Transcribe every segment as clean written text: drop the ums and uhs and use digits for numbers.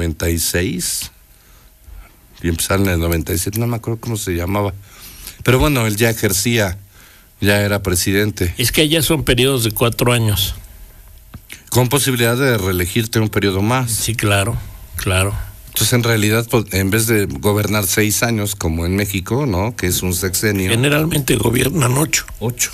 96 y empezaron en el 97, no me acuerdo cómo se llamaba. Pero bueno, él ya ejercía, ya era presidente. Es que allá son periodos de 4 años. Con posibilidad de reelegirte un periodo más. Sí, claro. Entonces, en realidad, pues, en vez de gobernar 6 años, como en México, ¿no? Que es un sexenio. Generalmente gobiernan 8. 8.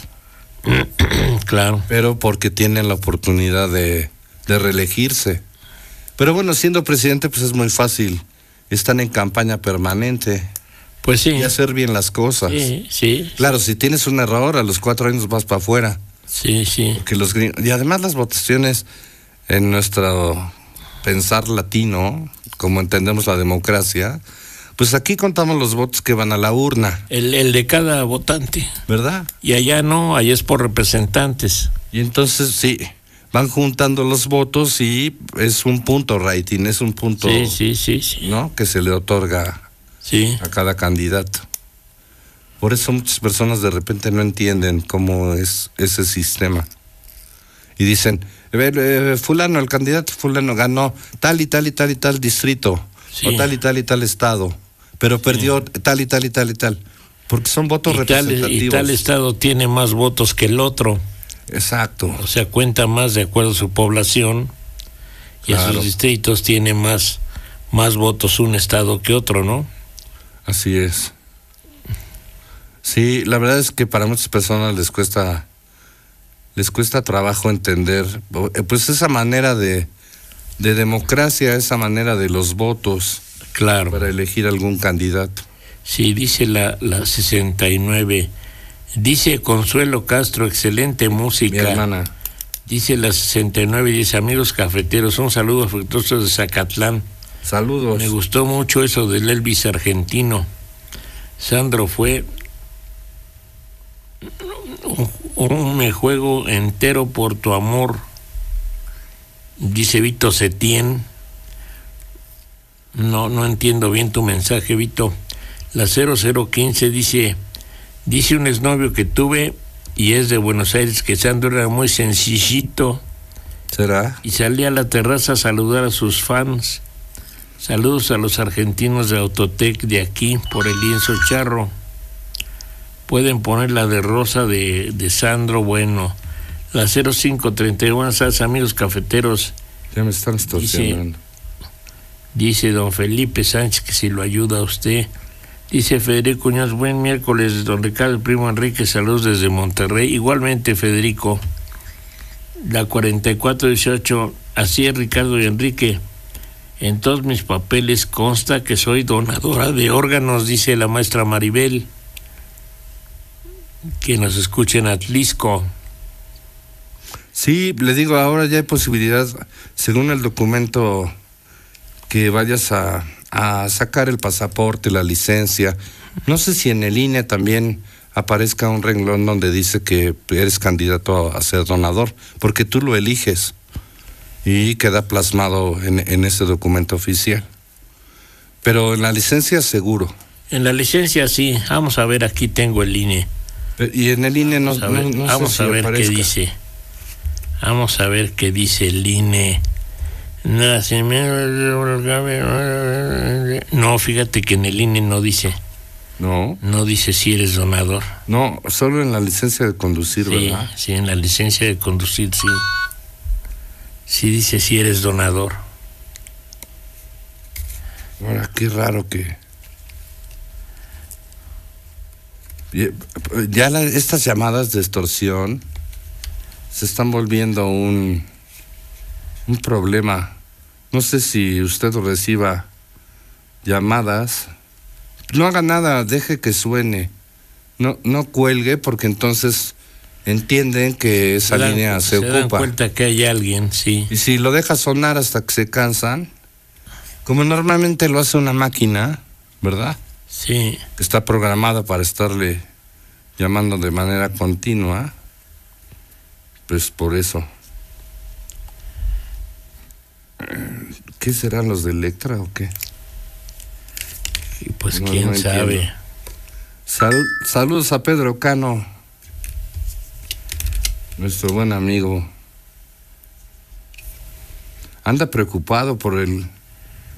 Claro. Pero porque tienen la oportunidad de reelegirse. Pero bueno, siendo presidente, pues es muy fácil. Están en campaña permanente. Pues sí. Y hacer bien las cosas. Sí. Claro, si tienes un error, a los 4 años vas para afuera. Sí. Porque y además las votaciones en nuestro pensar latino, como entendemos la democracia, pues aquí contamos los votos que van a la urna. El de cada votante. ¿Verdad? Y allá no, allá es por representantes. Y entonces sí, van juntando los votos y es un punto rating, es un punto, sí. ¿no? Que se le otorga a cada candidato. Por eso muchas personas de repente no entienden cómo es ese sistema. Y dicen, fulano, el candidato fulano ganó tal y tal y tal y tal distrito, o tal y tal estado, pero perdió tal y tal y tal y tal, porque son votos representativos. Y tal estado tiene más votos que el otro. Exacto. O sea, cuenta más de acuerdo a su población, y a sus distritos tiene más votos un estado que otro, ¿no? Así es. Sí, la verdad es que para muchas personas les cuesta trabajo entender, pues esa manera de democracia, esa manera de los votos, claro, para elegir algún candidato. Sí, dice la 69, dice Consuelo Castro, excelente música. Mi hermana. Dice la 69, dice, amigos cafeteros, un saludo afectuoso de Zacatlán. Saludos. Me gustó mucho eso del Elvis argentino. Sandro fue me juego entero por tu amor, dice Vito Setién. No entiendo bien tu mensaje, Vito. La 0015 dice un exnovio que tuve y es de Buenos Aires, que Sandro era muy sencillito. ¿Será? Y salía a la terraza a saludar a sus fans. Saludos a los argentinos de Autotec de aquí por el lienzo charro. Pueden poner la de Rosa de Sandro. Bueno, la 0531, buenas tardes, amigos cafeteros. Ya me están extorsionando. Dice don Felipe Sánchez que si lo ayuda a usted. Dice Federico Uñaz, buen miércoles, don Ricardo, el primo Enrique, saludos desde Monterrey. Igualmente, Federico. La 4418, así es, Ricardo y Enrique. En todos mis papeles consta que soy donadora de órganos, dice la maestra Maribel. Que nos escuchen a Atlisco. Sí, le digo, ahora ya hay posibilidad, según el documento, que vayas a sacar el pasaporte, la licencia. No sé si en el INE también aparezca un renglón donde dice que eres candidato a ser donador, porque tú lo eliges y queda plasmado en ese documento oficial. Pero en la licencia seguro. En la licencia sí, vamos a ver, aquí tengo el INE. Y en el INE no vamos sé a si ver aparezca. qué dice. Vamos a ver qué dice el INE. No, fíjate que en el INE no dice. No dice si eres donador. No, solo en la licencia de conducir, sí, ¿verdad? Sí, en la licencia de conducir, sí. Sí dice si eres donador. Ahora, qué raro que... Ya estas llamadas de extorsión se están volviendo un problema. No sé si usted reciba llamadas. No haga nada, deje que suene. No cuelgue, porque entonces entienden que esa línea se ocupa. Se dan cuenta que hay alguien, sí. Y si lo deja sonar hasta que se cansan, como normalmente lo hace una máquina, ¿verdad? Sí. Está programada para estarle llamando de manera continua, pues por eso. ¿Qué serán los de Electra o qué? Y pues quién sabe. Saludos a Pedro Cano, nuestro buen amigo. Anda preocupado por el